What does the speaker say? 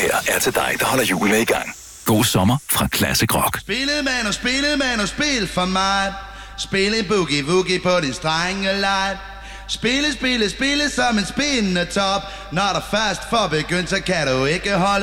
her er til dig, der holder julen i gang. God sommer fra Classic Rock. Spille, spil for mig. Spille boogie på din strenge light. Spille som en spindende top. Når der først får begyndt, så kan du ikke holde